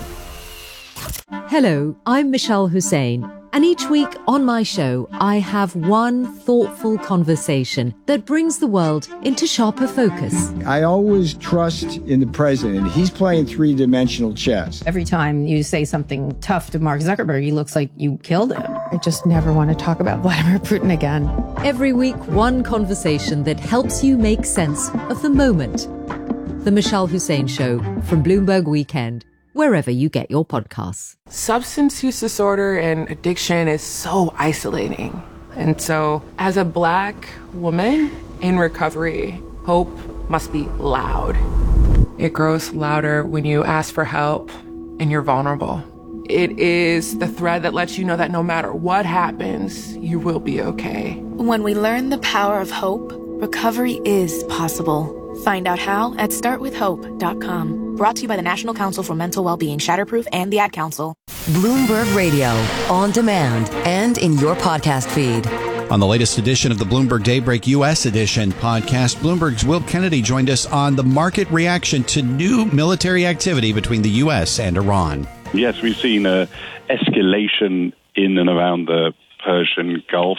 Hello, I'm Michelle Hussein, and each week on my show, I have one thoughtful conversation that brings the world into sharper focus. I always trust in the president. He's playing three-dimensional chess. Every time you say something tough to Mark Zuckerberg, he looks like you killed him. I just never want to talk about Vladimir Putin again. Every week, one conversation that helps you make sense of the moment. The Michelle Hussein Show from Bloomberg Weekend, wherever you get your podcasts. Substance use disorder and addiction is so isolating. And so as a Black woman in recovery, hope must be loud. It grows louder when you ask for help and you're vulnerable. It is the thread that lets you know that no matter what happens, you will be okay. When we learn the power of hope, recovery is possible. Find out how at start with hope dot com. Brought to you by the National Council for Mental Wellbeing, Shatterproof, and the Ad Council. Bloomberg Radio, on demand and in your podcast feed. On the latest edition of the Bloomberg Daybreak U S Edition podcast, Bloomberg's Will Kennedy joined us on the market reaction to new military activity between the U S and Iran. Yes, we've seen an escalation in and around the Persian Gulf.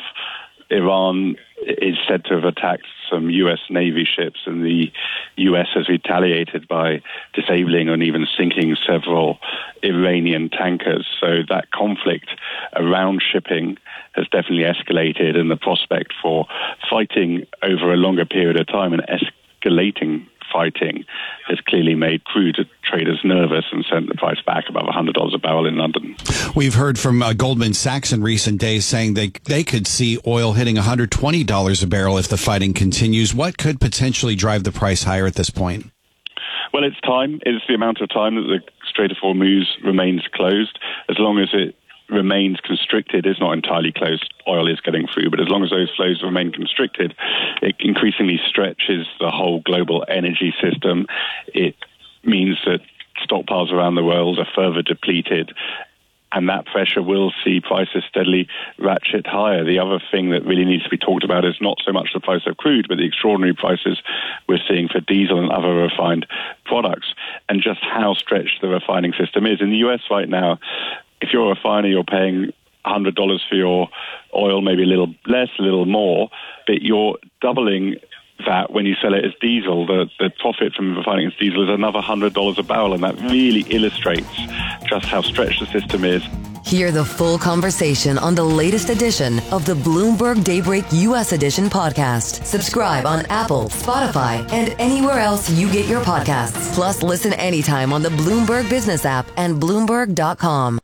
Iran is said to have attacked some U S Navy ships, and the U S has retaliated by disabling and even sinking several Iranian tankers. So that conflict around shipping has definitely escalated, and the prospect for fighting over a longer period of time and escalating fighting has clearly made crude traders nervous and sent the price back above one hundred dollars a barrel in London. We've heard from uh, Goldman Sachs in recent days saying they they could see oil hitting one hundred twenty dollars a barrel if the fighting continues. What could potentially drive the price higher at this point? Well, it's time. It's the amount of time that the Strait of Hormuz remains closed. As long as it remains constricted, it's not entirely closed, oil is getting through, but as long as those flows remain constricted, it increasingly stretches the whole global energy system. It means that stockpiles around the world are further depleted, and that pressure will see prices steadily ratchet higher. The other thing that really needs to be talked about is not so much the price of crude, but the extraordinary prices we're seeing for diesel and other refined products, and just how stretched the refining system is. In the U S right now, if you're a refiner, you're paying one hundred dollars for your oil, maybe a little less, a little more, but you're doubling that when you sell it as diesel. The, the profit from refining as diesel is another one hundred dollars a barrel, and that really illustrates just how stretched the system is. Hear the full conversation on the latest edition of the Bloomberg Daybreak U S Edition podcast. Subscribe on Apple, Spotify, and anywhere else you get your podcasts. Plus, listen anytime on the Bloomberg Business app and Bloomberg dot com.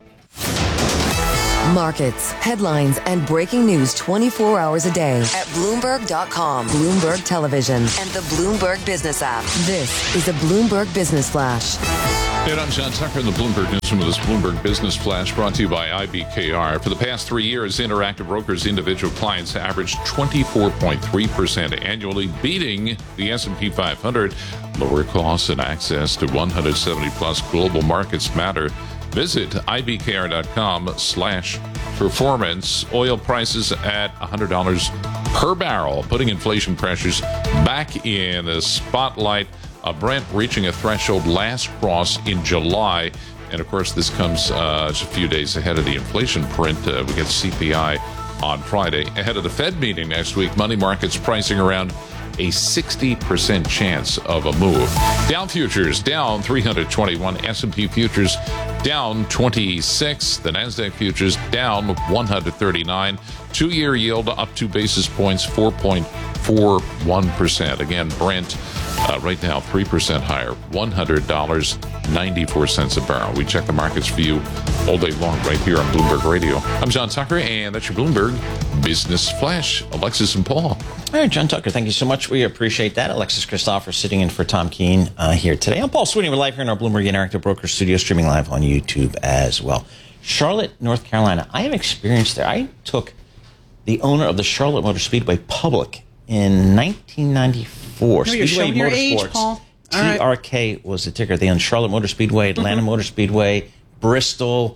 Markets, headlines, and breaking news twenty-four hours a day at Bloomberg dot com, Bloomberg Television, and the Bloomberg Business app. This is a Bloomberg Business Flash. And I'm John Tucker in the Bloomberg Newsroom with this Bloomberg Business Flash brought to you by I B K R. For the past three years, Interactive Brokers individual clients averaged twenty-four point three percent annually, beating the S and P five hundred. Lower costs and access to one hundred seventy plus global markets matter. Visit I B K R dot com slash performance. Oil prices at one hundred dollars per barrel, putting inflation pressures back in the spotlight. Uh, Brent reaching a threshold last cross in July. And, of course, this comes uh, just a few days ahead of the inflation print. Uh, we get C P I on Friday. Ahead of the Fed meeting next week, money markets pricing around a sixty percent chance of a move. Dow futures down three hundred twenty-one, S and P futures down twenty-six, the NASDAQ futures down one hundred thirty-nine, two-year yield up two basis points, four point four one percent. Again, Brent uh, right now three percent higher, one hundred dollars and ninety-four cents a barrel. We check the markets for you all day long right here on Bloomberg Radio. I'm John Tucker, and that's your Bloomberg Business Flash. Alexis and Paul. All right, John Tucker, thank you so much. We appreciate that. Alexis Christopher sitting in for Tom Keene uh, here today. I'm Paul Sweeney. We're live here in our Bloomberg Interactive Brokers studio, streaming live on YouTube as well. Charlotte, North Carolina. I have experience there. I took the owner of the Charlotte Motor Speedway public in nineteen ninety-four. No, you're showing your age, Paul. T R K right. was the ticker. They owned Charlotte Motor Speedway, Atlanta mm-hmm. Motor Speedway, Bristol,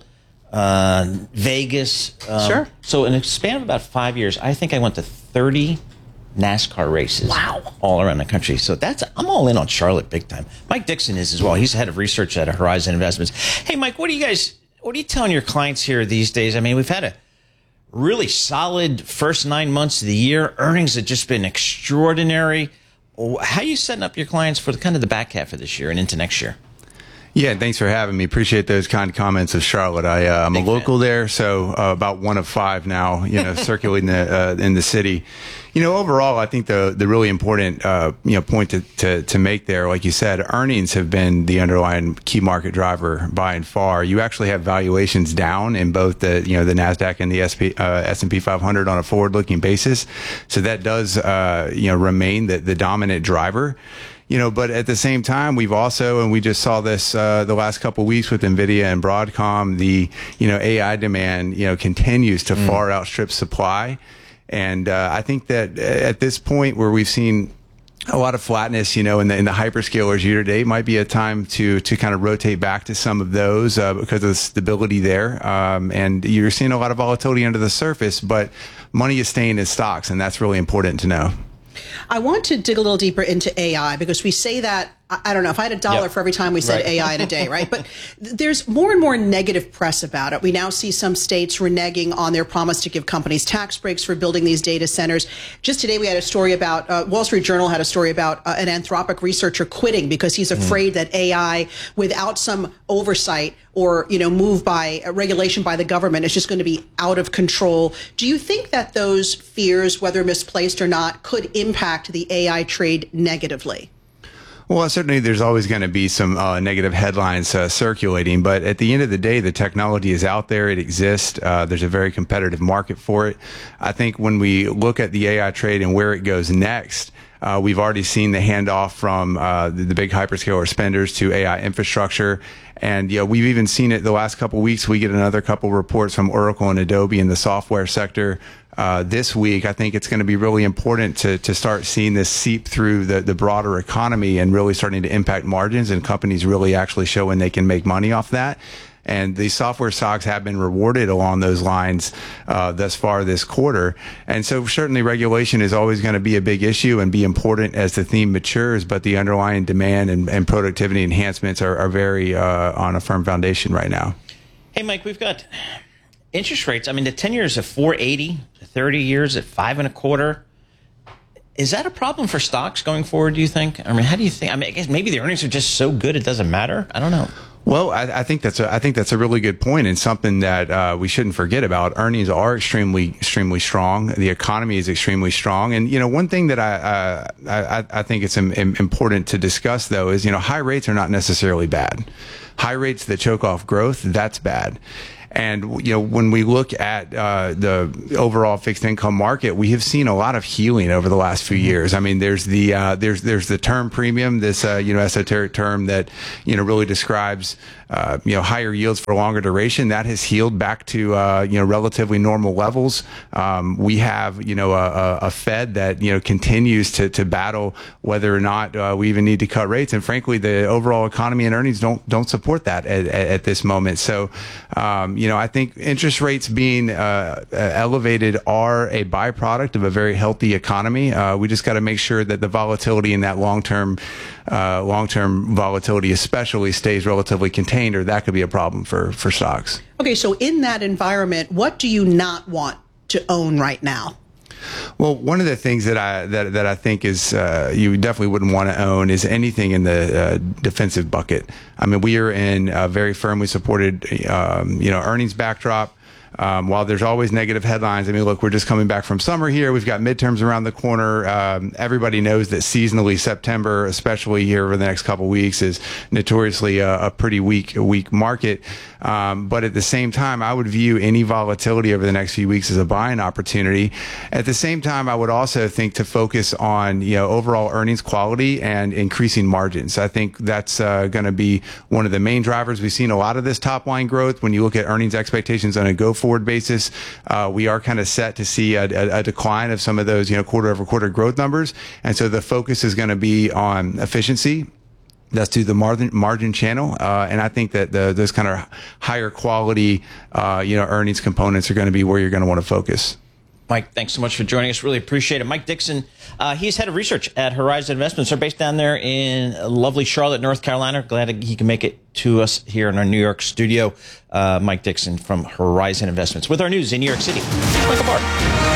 uh, Vegas. Um, sure. So in a span of about five years, I think I went to thirty NASCAR races. Wow. All around the country. So that's I'm all in on Charlotte big time. Mike Dixon is as well. He's the head of research at Horizon Investments. Hey, Mike, what do you guys, what are you telling your clients here these days? I mean, we've had a really solid first nine months of the year. Earnings have just been extraordinary. How are you setting up your clients for the kind of the back half of this year and into next year? Yeah, thanks for having me. Appreciate those kind comments of Charlotte. I, uh, I'm Big a local fan. there, so uh, about one of five now, you know, circulating the, uh, in the city. You know, overall, I think the the really important uh, you know point to, to to make there, like you said, earnings have been the underlying key market driver by and far. You actually have valuations down in both the you know the Nasdaq and the S P, uh, S and P five hundred on a forward-looking basis, so that does uh, you know remain the, the dominant driver. You know, but at the same time, we've also, and we just saw this uh, the last couple of weeks with NVIDIA and Broadcom, the, you know, A I demand, you know, continues to mm. far outstrip supply. And uh, I think that at this point where we've seen a lot of flatness, you know, in the, in the hyperscalers year to date, might be a time to to kind of rotate back to some of those uh, because of the stability there. Um, and you're seeing a lot of volatility under the surface, but money is staying in stocks, and that's really important to know. I want to dig a little deeper into A I because we say that, I don't know, if I had a dollar yep. for every time we said right. A I in a day, right? But there's more and more negative press about it. We now see some states reneging on their promise to give companies tax breaks for building these data centers. Just today we had a story about, uh, Wall Street Journal had a story about uh, an Anthropic researcher quitting because he's afraid mm. that A I, without some oversight or, you know, move by uh, regulation by the government, is just going to be out of control. Do you think that those fears, whether misplaced or not, could impact the A I trade negatively? Well, certainly there's always going to be some uh, negative headlines uh, circulating, but at the end of the day, the technology is out there. It exists. Uh, there's a very competitive market for it. I think when we look at the A I trade and where it goes next, Uh, we've already seen the handoff from uh, the, the big hyperscaler spenders to A I infrastructure. And, you know, we've even seen it the last couple of weeks. We get another couple of reports from Oracle and Adobe in the software sector. Uh, this week, I think it's going to be really important to, to start seeing this seep through the, the broader economy and really starting to impact margins and companies really actually showing they can make money off that. And the software stocks have been rewarded along those lines uh, thus far this quarter. And so certainly regulation is always going to be a big issue and be important as the theme matures, but the underlying demand and, and productivity enhancements are, are very uh, on a firm foundation right now. Hey, Mike, we've got interest rates. I mean, the ten years at four eighty, the thirty years at five and a quarter. Is that a problem for stocks going forward, do you think? I mean, how do you think? I mean, I guess maybe the earnings are just so good it doesn't matter. I don't know. Well, I, I think that's a, I think that's a really good point, and something that uh, we shouldn't forget about. Earnings are extremely, extremely strong. The economy is extremely strong, and you know, one thing that I uh, I, I think it's im- important to discuss though is you know, high rates are not necessarily bad. High rates that choke off growth, that's bad. And, you know, when we look at uh, the overall fixed income market, we have seen a lot of healing over the last few years. I mean, there's the uh, there's there's the term premium, this, uh, you know, esoteric term that, you know, really describes, uh, you know, higher yields for longer duration. That has healed back to, uh, you know, relatively normal levels. Um, we have, you know, a, a Fed that, you know, continues to, to battle whether or not uh, we even need to cut rates. And frankly, the overall economy and earnings don't don't support that at, at, at this moment. So, um, you know, I think interest rates being uh, elevated are a byproduct of a very healthy economy. Uh, we just got to make sure that the volatility in that long-term, uh, long-term volatility, especially, stays relatively contained, or that could be a problem for for stocks. Okay, so in that environment, what do you not want to own right now? Well, one of the things that I that that I think is uh, you definitely wouldn't want to own is anything in the uh, defensive bucket. I mean, we are in a very firmly supported, um, you know, earnings backdrop. Um, while there's always negative headlines, I mean, look, we're just coming back from summer here. We've got midterms around the corner. Um, everybody knows that seasonally September, especially here over the next couple of weeks, is notoriously a, a pretty weak, a weak market. Um, but at the same time, I would view any volatility over the next few weeks as a buying opportunity. At the same time, I would also think to focus on, you know, overall earnings quality and increasing margins. I think that's uh, going to be one of the main drivers. We've seen a lot of this top line growth. When you look at earnings expectations on a go forward basis, uh, we are kind of set to see a, a, a decline of some of those, you know, quarter over quarter growth numbers. And so the focus is going to be on efficiency. That's to the margin margin channel, uh, and I think that the, those kind of higher quality, uh, you know, earnings components are going to be where you're going to want to focus. Mike, thanks so much for joining us. Really appreciate it. Mike Dixon, uh, he's head of research at Horizon Investments. They're based down there in lovely Charlotte, North Carolina. Glad he can make it to us here in our New York studio. Uh, Mike Dixon from Horizon Investments with our news in New York City. Michael Barr.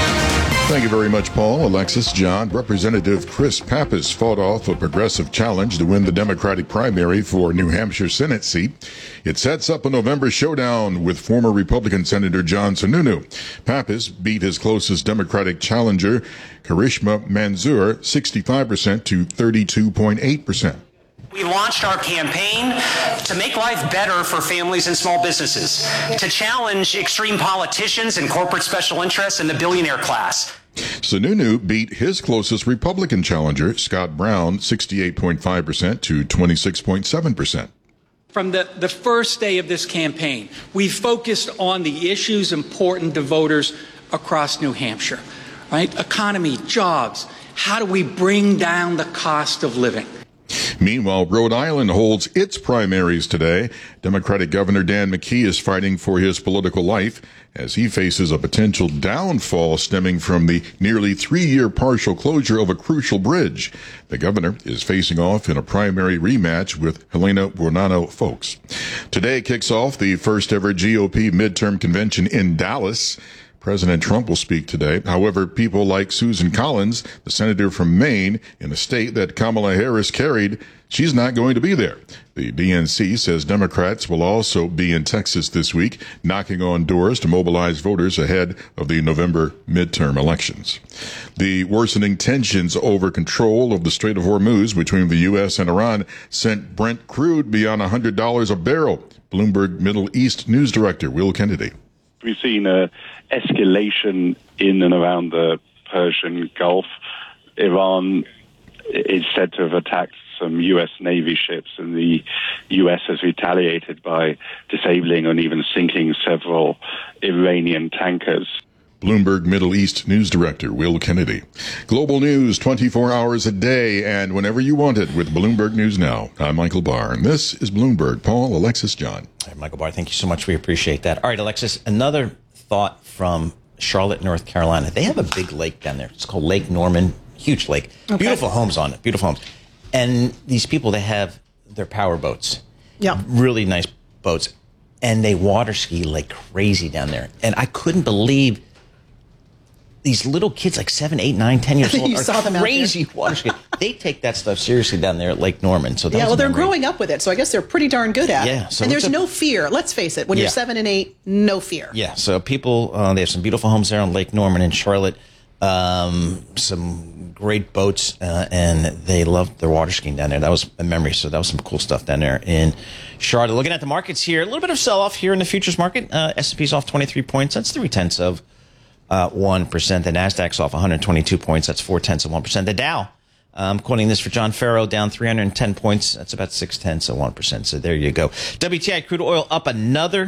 Thank you very much, Paul, Alexis, John. Representative Chris Pappas fought off a progressive challenge to win the Democratic primary for New Hampshire Senate seat. It sets up a November showdown with former Republican Senator John Sununu. Pappas beat his closest Democratic challenger, Karishma Manzoor, sixty-five percent to thirty-two point eight percent. We launched our campaign to make life better for families and small businesses, to challenge extreme politicians and corporate special interests in the billionaire class. Sununu beat his closest Republican challenger, Scott Brown, sixty-eight point five percent to twenty-six point seven percent. From the, the first day of this campaign, we focused on the issues important to voters across New Hampshire, right? Economy, jobs. How do we bring down the cost of living? Meanwhile, Rhode Island holds its primaries today. Democratic Governor Dan McKee is fighting for his political life as he faces a potential downfall stemming from the nearly three-year partial closure of a crucial bridge. The governor is facing off in a primary rematch with Helena Buonanno Folks. Today kicks off the first ever G O P midterm convention in Dallas. President Trump will speak today. However, people like Susan Collins, the senator from Maine, in a state that Kamala Harris carried, she's not going to be there. The D N C says Democrats will also be in Texas this week, knocking on doors to mobilize voters ahead of the November midterm elections. The worsening tensions over control of the Strait of Hormuz between the U S and Iran sent Brent crude beyond one hundred dollars a barrel. Bloomberg Middle East News Director Will Kennedy. We've seen a escalation in and around the Persian Gulf. Iran is said to have attacked some U S Navy ships, and the U S has retaliated by disabling and even sinking several Iranian tankers. Bloomberg Middle East News Director Will Kennedy. Global news twenty-four hours a day and whenever you want it with Bloomberg News Now. I'm Michael Barr, and this is Bloomberg. Paul, Alexis, John. All right, Michael Barr, thank you so much. We appreciate that. All right, Alexis, another thought from Charlotte, North Carolina. They have a big lake down there. It's called Lake Norman. Huge lake. Okay. Beautiful homes on it. Beautiful homes. And these people, they have their power boats. Yeah. Really nice boats. And they water ski like crazy down there. And I couldn't believe these little kids, like seven, eight, nine, ten years old, you are saw them crazy water skiing. They take that stuff seriously down there at Lake Norman. So that yeah, was well, they're memory. growing up with it, so I guess they're pretty darn good at Yeah, it. so and there's it's a- no fear. Let's face it, when Yeah. you're seven and eight, no fear. Yeah, so people, uh, they have some beautiful homes there on Lake Norman in Charlotte, um, some great boats, uh, and they love their water skiing down there. That was a memory, so that was some cool stuff down there in Charlotte. Looking at the markets here, a little bit of sell-off here in the futures market. Uh, S and P's off twenty-three points. That's three-tenths of uh, one percent. The Nasdaq's off one hundred twenty-two points. That's four-tenths of one percent. The Dow, I'm quoting this for John Farrow, down three hundred ten points. That's about six-tenths of one percent. So there you go. W T I crude oil up another